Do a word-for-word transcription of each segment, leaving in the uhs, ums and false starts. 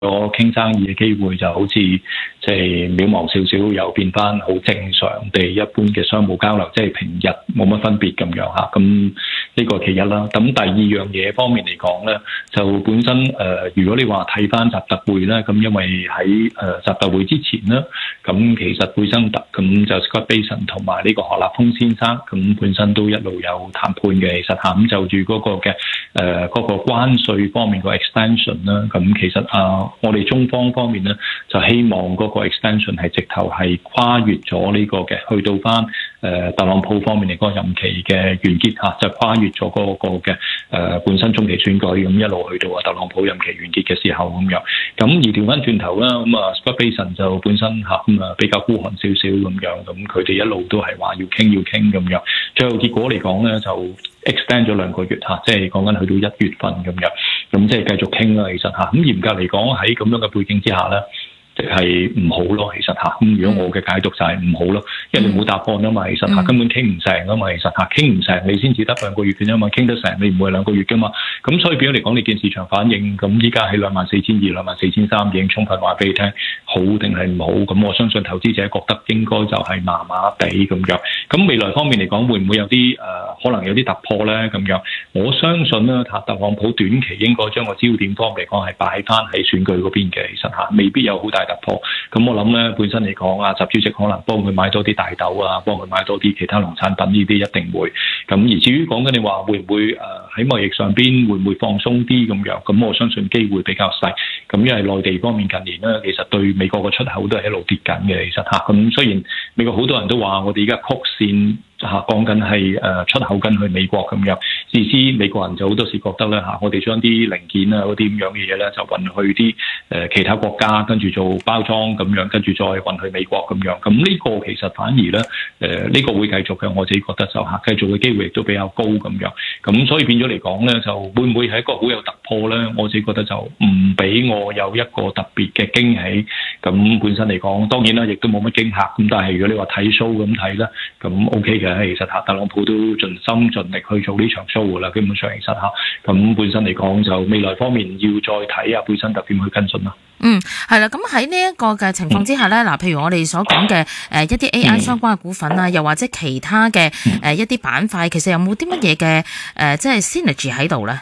咗傾生意嘅機會就好似即係渺茫少少，又變翻好正常地一般嘅商務交流，即係平日冇乜分別咁樣嚇。咁呢個其一啦。咁第二樣嘢方面嚟講咧，就本身誒、呃，如果你話睇翻習特會咧，咁因為喺誒、呃、習特會之前咧，咁其實貝生特咁就 Scott Bessent 同埋呢個何立峰先生，咁本身都一路有談判嘅，其實嚇。咁就住嗰個嘅誒嗰個關稅方面個 extension 啦，咁其實啊。我哋中方方面咧，就希望嗰個 extension 係直頭係跨越咗呢個嘅，去到翻誒、呃、特朗普方面嚟講任期嘅完結嚇，就跨越咗嗰個嘅誒、呃、本身中期選舉咁一路去到啊特朗普任期完結嘅時候咁樣。咁而調翻轉頭啦，咁啊 Scott Bessent 就本身嚇咁啊比較孤寒少少咁樣，咁佢哋一路都係話要傾要傾咁樣。最後結果嚟講咧就 extend 咗兩個月嚇，即係講緊去到一月份咁樣，咁即係繼續傾啦。其實嚇，咁嚴格嚟講喺咁樣嘅背景之下咧，即係唔好咯。其實嚇，咁如果我嘅解讀就係唔好咯，因為你冇答案啊嘛。其實嚇根本傾唔成啊嘛。其實嚇傾唔成，你先至得兩個月嘅啫嘛。傾得成你唔會兩個月噶嘛。咁所以變咗嚟講，你見市場反應，咁依家喺兩萬四千二、兩萬四千三已經充分話俾你聽，好定係唔好。咁我相信投資者覺得應該就係麻麻地咁樣。咁未來方面嚟講，會唔會有啲誒、呃、可能有啲突破咧？咁樣我相信咧，特朗普短期應該將個焦點方面嚟講係擺翻喺選舉嗰邊嘅。其實嚇未必有好大突破。咁我諗咧，本身嚟講啊，習主席可能幫佢買多啲大豆啊，幫佢買多啲其他農產品呢啲一定會。咁而至於講緊你話會唔會誒喺貿易上邊會唔會放鬆啲咁樣？咁我相信機會比較細。咁因為內地方面近年咧，其實對美國嘅出口都係一路跌緊嘅。其實嚇咁雖然美國好多人都話我哋而家曲線。嚇講緊係誒出口緊去美國咁樣，自私美國人就好多時覺得咧嚇，我哋將啲零件啊嗰啲咁樣嘅嘢咧就運去啲誒其他國家，跟住做包裝咁樣，跟住再運去美國咁樣。咁呢個其實反而咧誒呢個會繼續嘅，我自己覺得就嚇繼續嘅機會亦都比較高咁樣。咁所以變咗嚟講咧，就會唔會係一個好有突破咧？我自己覺得就唔俾我有一個特別嘅驚喜。咁本身嚟講，當然啦，亦都冇乜驚嚇。咁但係如果你話睇 show 咁睇咧，咁 OK 嘅。其實嚇，特朗普都盡心盡力去做呢場 show 㗎啦。基本上其實嚇，咁本身嚟講就未來方面要再睇下貝生特點去跟進啦。 嗯，係啦。咁喺呢一個嘅情況之下咧，嗱、嗯，譬如我哋所講嘅誒一啲 A I 相關嘅股份啊，嗯、又或者其他嘅誒一啲板塊，其實有冇啲乜嘢嘅誒即係 synergy 喺度咧？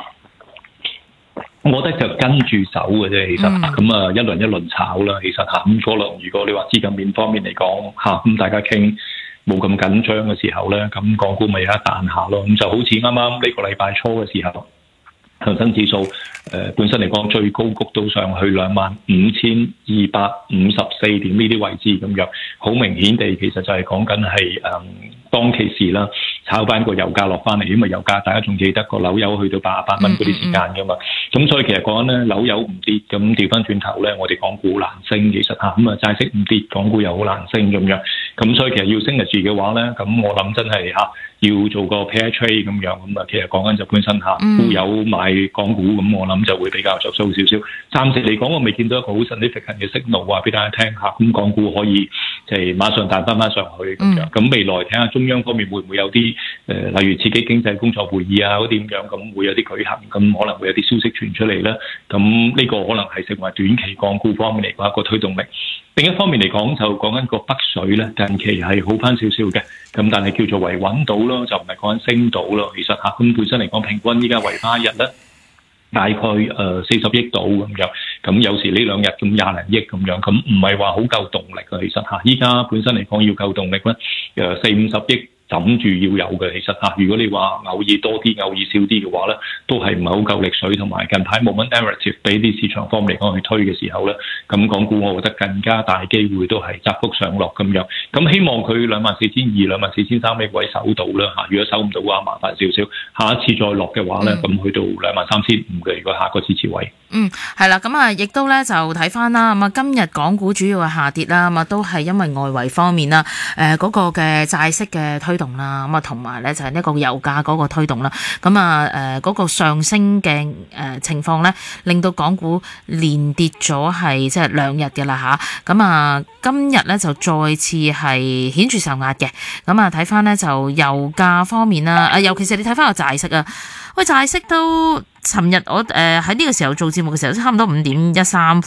我覺得就跟住走嘅啫，其實咁啊、嗯、一輪一輪炒啦。其實嚇咁嗰輪，如果你話資金面方面嚟講嚇，咁大家傾。冇咁緊張嘅時候咧，咁港股咪有一彈下咯。咁就好似啱啱呢個禮拜初嘅時候，恒生指數誒、呃、本身嚟講最高谷到上去兩萬五千二百五十四點呢啲位置咁樣，好明顯地其實就係講緊係誒當其時啦，炒翻個油價落翻嚟，因為油價大家仲記得個紐油去到八十八蚊嗰啲時間噶嘛，咁、嗯嗯、所以其實講緊咧紐油唔跌，咁調翻轉頭咧，我哋港股難升，其實嚇咁啊債息唔跌，港股又好難升咁樣，咁所以其實要升得住嘅話咧，咁我諗真係嚇要做個 pair trade 咁樣，咁啊其實講緊就本身嚇沽油買港股，咁我諗就會比較着數少少。暫時嚟講，我未見到一個好 significant 嘅 signal 話俾大家聽嚇，咁港股可以就係馬上彈翻翻上去咁樣。咁、嗯、未來睇下中央方面會唔會有啲誒、呃，例如刺激經濟工作會議啊嗰啲咁樣，咁會有啲舉行，咁可能會有啲消息傳出嚟咧。咁呢個可能係成為短期港股方面嚟講一個推動力。另一方面嚟講，就講緊個北水咧，近期係好翻少少嘅，咁但係叫做維穩到咯，就唔係講緊升到咯。其實嚇咁本身嚟講，平均依家維花日咧。大概誒四十億度咁樣，咁有時呢兩日咁廿零億咁樣，咁唔係話好夠動力嘅。其實嚇，依家本身嚟講要夠動力咧，誒四五十億枕住要有嘅。其實嚇，如果你話偶爾多啲、偶爾少啲嘅話咧，都係唔係好夠力水，同埋近排冇乜 narrative 俾啲市場方面嚟講去推嘅時候咧，咁港股我覺得更加大機會都係窄幅上落咁樣。咁希望佢兩萬四千二、兩萬四千三呢位守到啦嚇。如果守唔到嘅話，麻煩少少。下一次再落嘅話咧，咁、嗯、去到兩萬三千五嘅，如果下個支持位。 嗯，係啦，咁啊，亦都咧就睇翻啦。咁啊，今日港股主要係下跌啦，咁啊都係因為外圍方面啦，誒、呃、嗰、那個嘅債息嘅推動啦，咁啊同埋咧就係呢個油價嗰個推動啦。咁啊誒嗰個上升嘅誒、呃、情況咧，令到港股連跌咗係即係兩日嘅啦吓。咁啊今日咧就再次係顯著受壓嘅。咁啊睇翻咧就油價方面啦，啊尤其是你睇翻個債息啊，喂債息都。 尋日我誒喺呢個時候做節目嘅時候，差唔多五點一三。